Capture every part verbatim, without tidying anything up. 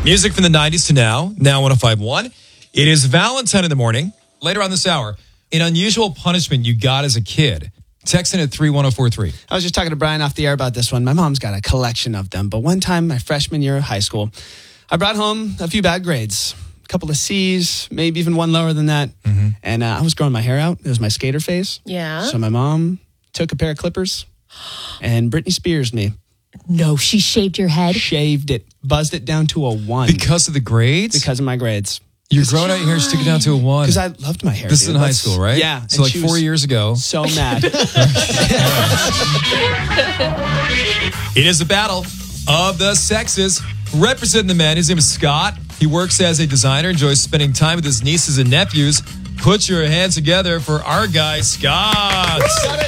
Music from the nineties to now, now one oh five point one. It is Valentine in the morning. Later on this hour, an unusual punishment you got as a kid. Text in at three one oh four three. I was just talking to Brian off the air about this one. My mom's got a collection of them. But one time, my freshman year of high school, I brought home a few bad grades. A couple of C's, maybe even one lower than that. Mm-hmm. And uh, I was growing my hair out. It was my skater phase. Yeah. So my mom took a pair of clippers and Britney Spears me. No, she shaved your head? Shaved it. Buzzed it down to a one. Because of the grades? Because of my grades. You're growing out your hair, stick it down to a one. Because I loved my hair. This dude. is in high That's, school, right? Yeah. So like four years ago. So mad. It is a battle of the sexes. Representing the man, his name is Scott. He works as a designer, enjoys spending time with his nieces and nephews. Put your hands together for our guy, Scott.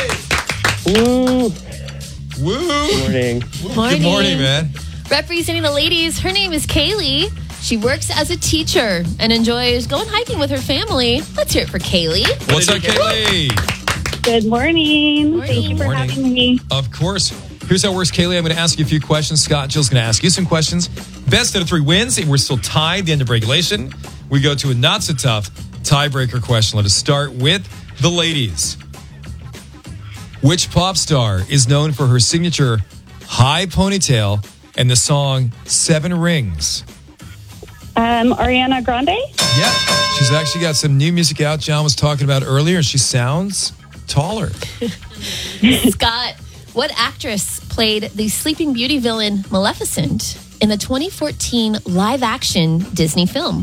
Woo. Woo. Good morning. Morning. Good morning, man. Representing the ladies, her name is Kaylee. She works as a teacher and enjoys going hiking with her family. Let's hear it for Kaylee. What's up, Kaylee? Good morning. Morning. Thank you for Morning. having me. Of course. Here's how it works, Kaylee. I'm going to ask you a few questions. Scott and Jill's going to ask you some questions. Best out of three wins, and we're still tied at the end of regulation. We go to a not-so-tough tiebreaker question. Let us start with the ladies. Which pop star is known for her signature high ponytail and the song Seven Rings? Um, Ariana Grande? Yeah, she's actually got some new music out John was talking about earlier, and she sounds taller. Scott, what actress played the Sleeping Beauty villain Maleficent in the twenty fourteen live-action Disney film?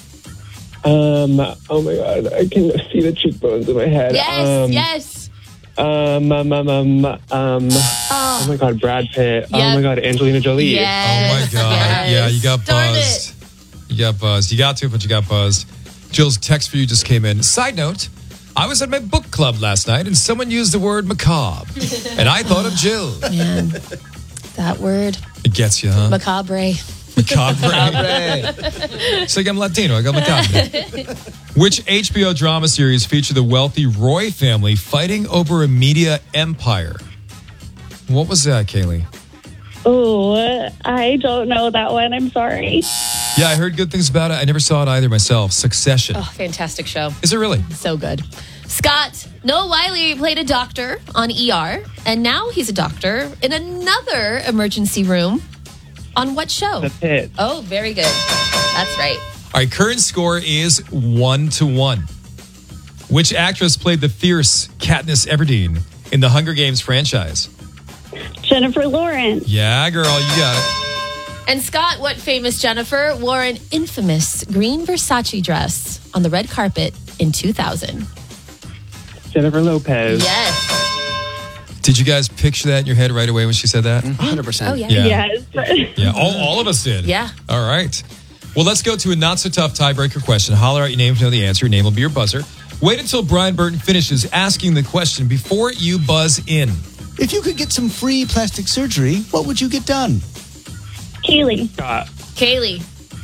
Um. Oh my God, I can see the cheekbones in my head. Yes, um, yes. Um. Um. Um. Um. um oh. my God, Brad Pitt. Yep. Oh my God, Angelina Jolie. Yes, Oh my God. yes. Yeah, you got Darn buzzed. it. You got buzzed. You got to, but you got buzzed. Jill's text for you just came in. Side note, I was at my book club last night and someone used the word macabre. And I thought of Jill. Man, that word, It gets you, huh? macabre. Macabre. It's like I'm Latino. I got macabre. Which H B O drama series featured the wealthy Roy family fighting over a media empire? What was that, Kaylee? Oh, I don't know that one. I'm sorry. Yeah, I heard good things about it. I never saw it either myself. Succession. Oh, fantastic show. Is it really? So good. Scott, Noah Wiley played a doctor on E R, and now he's a doctor in another emergency room. On what show? The Pit. Oh, very good. That's right. All right, current score is one to one. Which actress played the fierce Katniss Everdeen in the Hunger Games franchise? Jennifer Lawrence. Yeah, girl, you got it. And Scott, what famous Jennifer wore an infamous green Versace dress on the red carpet in two thousand? Jennifer Lopez. Yes. Did you guys picture that in your head right away when she said that? one hundred percent. Oh, yeah. Yeah. Yes. Yeah, all, all of us did. Yeah. All right. Well, let's go to a not-so-tough tiebreaker question. Holler out your name to know the answer. Your name will be your buzzer. Wait until Brian Burton finishes asking the question before you buzz in. If you could get some free plastic surgery, what would you get done? Kaylee. Scott. Kaylee.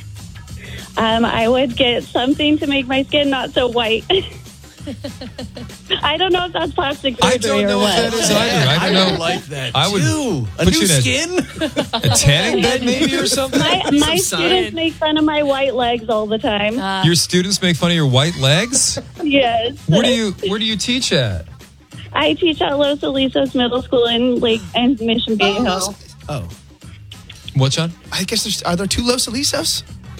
Um, I would get something to make my skin not so white. I don't know if that's plastic surgery I don't know or if that what. is either. I don't know. like that I would too. A put new you in a- skin? A tanning bed maybe or something? My, my Some students sign. make fun of my white legs all the time. Your students make fun of your white legs? Yes. Where do you where do you teach at? I teach at Los Alisos Middle School in Lake and Mission Bay Hill. Oh, What, John? I guess there's, are there two Los Alisos?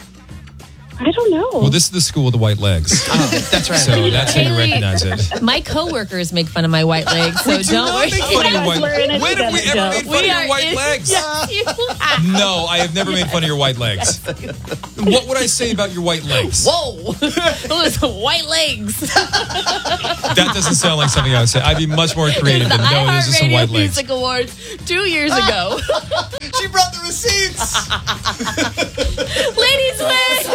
I don't know. Well, this is the school with the white legs. Oh, that's right. So that's how you Kaylee. recognize it. My coworkers make fun of my white legs, so Do don't not worry. make fun of your white We're in it When have we together, ever Jill. made fun of your white in- legs? Yes, you have. No, I have never made fun of your white legs. What would I say about your white legs? Whoa, those white legs. That doesn't sound like something I would say. I'd be much more creative The than no, those are some white iHeartRadio legs. Music Awards two years ago. She brought the receipts. Ladies win!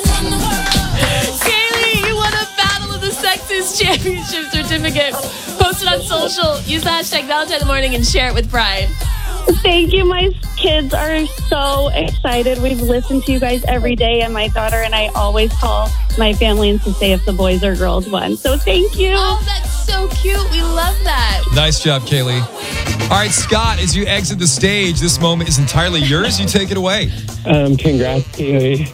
Kaylee, you won a Battle of the Sexes Championship certificate. Post it on social. Use the hashtag Valentine in the Morning and share it with pride. Thank you. My kids are so excited. We've listened to you guys every day, and my daughter and I always call my family and to say if the boys or girls won. So thank you. Oh, that's so cute. We love that. Nice job, Kaylee. All right, Scott, as you exit the stage, this moment is entirely yours. You take it away. Um, congrats, Kaylee.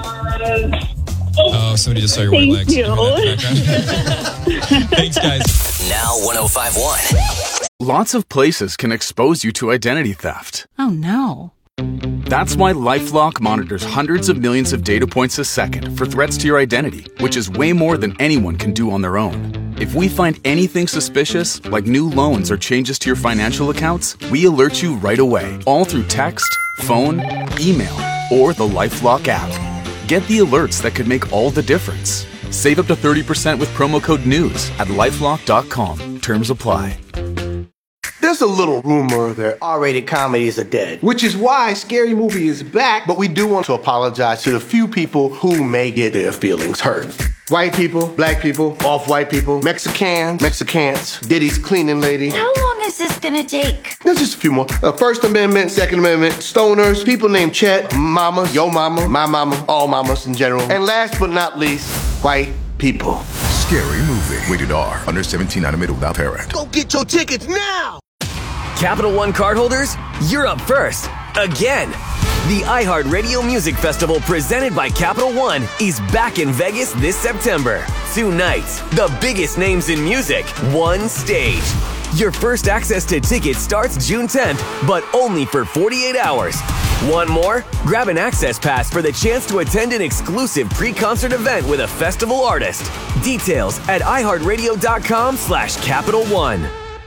Oh, somebody just saw your white Thank legs. you. Give me that in the background. Thanks, guys. Now one oh five point one. Lots of places can expose you to identity theft. Oh, no. That's why LifeLock monitors hundreds of millions of data points a second for threats to your identity, which is way more than anyone can do on their own. If we find anything suspicious, like new loans or changes to your financial accounts, we alert you right away, all through text, phone, email, or the LifeLock app. Get the alerts that could make all the difference. Save up to thirty percent with promo code NEWS at lifelock dot com. Terms apply. There's a little rumor that R-rated comedies are dead, which is why Scary Movie is back, but we do want to apologize to the few people who may get their feelings hurt. White people, black people, off-white people, Mexicans, Mexicans, Diddy's cleaning lady. How long is this gonna take? There's just a few more. Uh, First Amendment, Second Amendment, stoners, people named Chet, mama, yo mama, my mama, all mamas in general. And last but not least, white people. Scary Movie. Rated R. Under seventeen, not admitted without parent. Go get your tickets now! Capital One cardholders, you're up first. Again. The iHeartRadio Music Festival presented by Capital One is back in Vegas this September. Two nights, the biggest names in music, one stage. Your first access to tickets starts June tenth, but only for forty-eight hours. Want more? Grab an access pass for the chance to attend an exclusive pre-concert event with a festival artist. Details at iHeartRadio.com slash Capital One.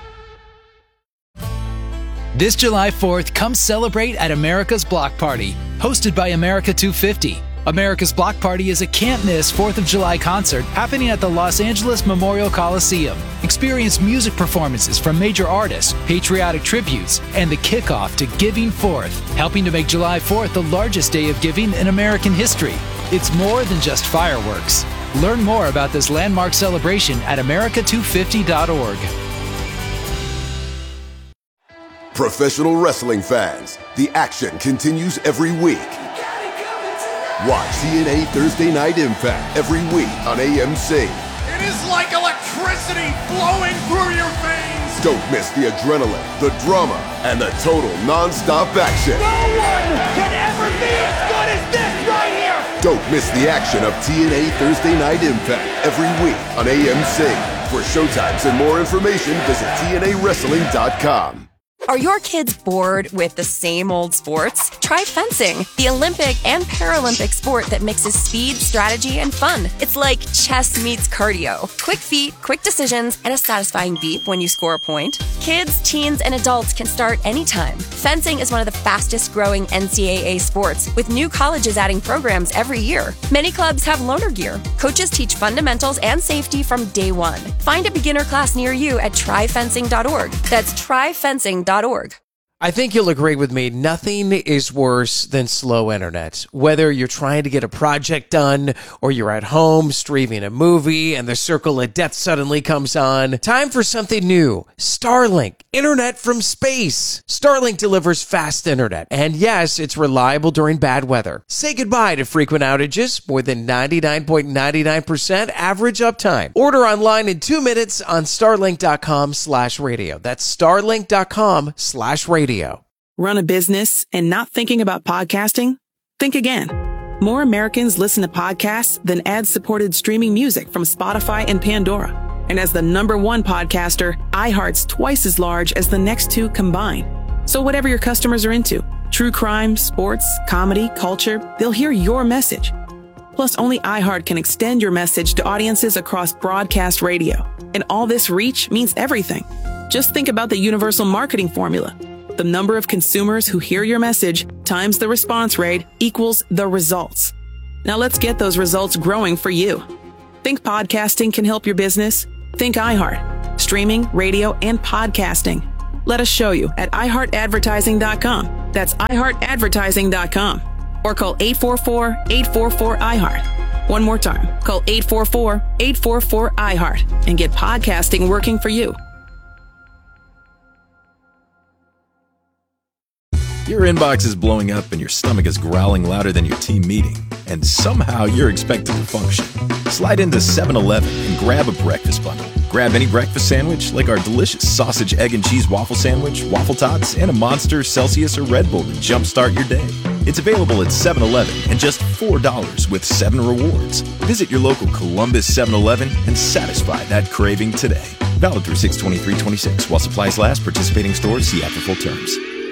This July fourth, come celebrate at America's Block Party, hosted by America two fifty. America's Block Party is a can't-miss fourth of July concert happening at the Los Angeles Memorial Coliseum. Experience music performances from major artists, patriotic tributes, and the kickoff to Giving Fourth, helping to make July fourth the largest day of giving in American history. It's more than just fireworks. Learn more about this landmark celebration at America two fifty dot org. Professional wrestling fans, the action continues every week. Watch T N A Thursday Night Impact every week on A M C. It is like electricity flowing through your veins. Don't miss the adrenaline, the drama, and the total non-stop action. No one can ever be as good as this right here. Don't miss the action of T N A Thursday Night Impact every week on A M C. For showtimes and more information, visit T N A wrestling dot com. Are your kids bored with the same old sports? Try fencing, the Olympic and Paralympic sport that mixes speed, strategy, and fun. It's like chess meets cardio. Quick feet, quick decisions, and a satisfying beep when you score a point. Kids, teens, and adults can start anytime. Fencing is one of the fastest growing N C double A sports, with new colleges adding programs every year. Many clubs have loaner gear. Coaches teach fundamentals and safety from day one. Find a beginner class near you at try fencing dot org. That's try fencing dot org. I think you'll agree with me. Nothing is worse than slow internet. Whether you're trying to get a project done or you're at home streaming a movie and the circle of death suddenly comes on. Time for something new. Starlink. Internet from space. Starlink delivers fast internet. And yes, it's reliable during bad weather. Say goodbye to frequent outages. More than ninety-nine point nine nine percent average uptime. Order online in two minutes on starlink dot com slash radio. That's starlink dot com slash radio. Run a business and not thinking about podcasting? Think again. More Americans listen to podcasts than ad-supported streaming music from Spotify and Pandora. And as the number one podcaster, iHeart's twice as large as the next two combined. So whatever your customers are into, true crime, sports, comedy, culture, they'll hear your message. Plus, only iHeart can extend your message to audiences across broadcast radio. And all this reach means everything. Just think about the universal marketing formula. The number of consumers who hear your message times the response rate equals the results. Now let's get those results growing for you. Think podcasting can help your business? Think iHeart. Streaming, radio, and podcasting. Let us show you at i heart advertising dot com. That's i heart advertising dot com. Or call eight four four, eight four four, I heart. One more time. Call eight four four, eight four four, I heart and get podcasting working for you. Your inbox is blowing up and your stomach is growling louder than your team meeting, and somehow you're expected to function. Slide into seven eleven and grab a breakfast bundle. Grab any breakfast sandwich like our delicious sausage, egg, and cheese waffle sandwich, waffle tots, and a Monster, Celsius, or Red Bull to jumpstart your day. It's available at seven eleven and just four dollars with seven rewards. Visit your local Columbus seven eleven and satisfy that craving today. Valid through six twenty-three twenty-six while supplies last. Participating stores, see app for full terms.